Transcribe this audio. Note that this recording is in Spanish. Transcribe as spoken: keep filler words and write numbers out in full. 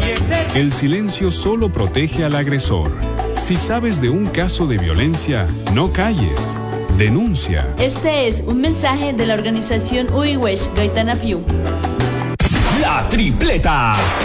El silencio solo protege al agresor. Si sabes de un caso de violencia, no calles. Denuncia. Este es un mensaje de la organización Uiwesh Gaitana Fiu. La tripleta.